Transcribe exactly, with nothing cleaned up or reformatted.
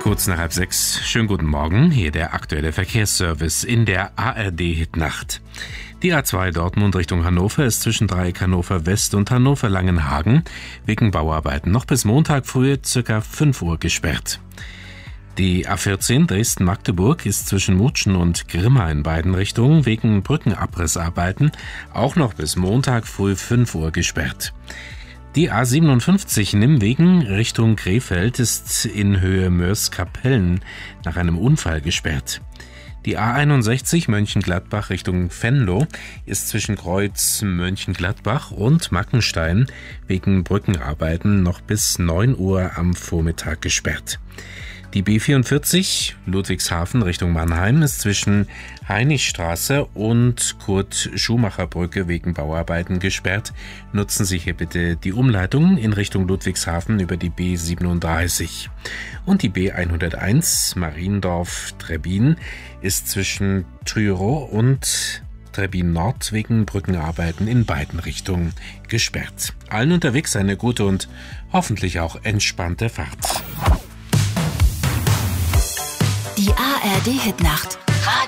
Kurz nach halb sechs. Schönen guten Morgen. Hier der aktuelle Verkehrsservice in der A R D-Hitnacht. Die A zwei Dortmund Richtung Hannover ist zwischen Dreieck Hannover West und Hannover Langenhagen wegen Bauarbeiten noch bis Montag früh ca. fünf Uhr gesperrt. Die A vierzehn Dresden-Magdeburg ist zwischen Mutschen und Grimma in beiden Richtungen wegen Brückenabrissarbeiten auch noch bis Montag früh fünf Uhr gesperrt. Die A siebenundfünfzig Nimwegen Richtung Krefeld ist in Höhe Mörs-Kapellen nach einem Unfall gesperrt. Die A einundsechzig Mönchengladbach Richtung Venlo ist zwischen Kreuz Mönchengladbach und Mackenstein wegen Brückenarbeiten noch bis neun Uhr am Vormittag gesperrt. Die B vierundvierzig Ludwigshafen Richtung Mannheim ist zwischen Heinrichstraße und Kurt-Schumacher-Brücke wegen Bauarbeiten gesperrt. Nutzen Sie hier bitte die Umleitung in Richtung Ludwigshafen über die B siebenunddreißig. Und die B hunderteins Mariendorf-Trebbin ist zwischen Trürow und Trebbin Nord wegen Brückenarbeiten in beiden Richtungen gesperrt. Allen unterwegs eine gute und hoffentlich auch entspannte Fahrt. Die A R D-Hitnacht